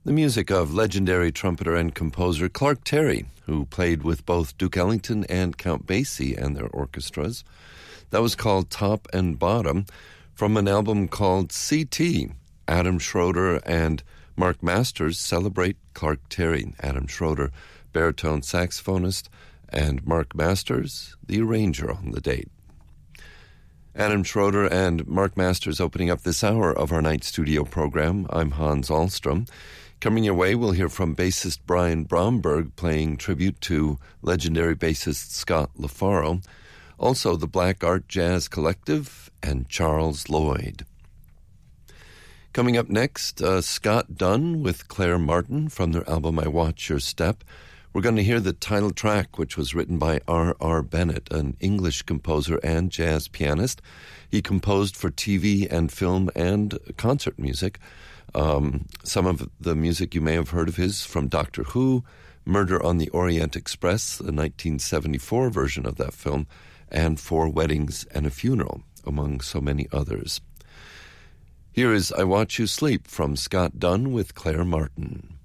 The music of legendary trumpeter and composer Clark Terry, who played with both Duke Ellington and Count Basie and their orchestras. That was called Top and Bottom from an album called C.T. Adam Schroeder and Mark Masters celebrate Clark Terry. Adam Schroeder, baritone saxophonist, and Mark Masters, the arranger on the date. Adam Schroeder and Mark Masters opening up this hour of our night studio program. I'm Hans Ahlstrom. Coming your way, we'll hear from bassist Brian Bromberg playing tribute to legendary bassist Scott LaFaro, also the Black Art Jazz Collective, and Charles Lloyd. Coming up next, Scott Dunn with Claire Martin from their album I Watch Your Step. We're going to hear the title track, which was written by R.R. Bennett, an English composer and jazz pianist. He composed for TV and film and concert music. Some of the music you may have heard of his from Doctor Who, Murder on the Orient Express, the 1974 version of that film, and For Weddings and a Funeral, among so many others. Here is I Watch You Sleep from Scott Dunn with Claire Martin.